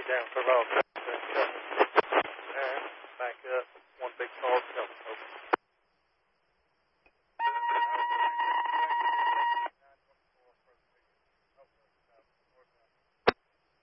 down for a while. Back up. One big tall telescope.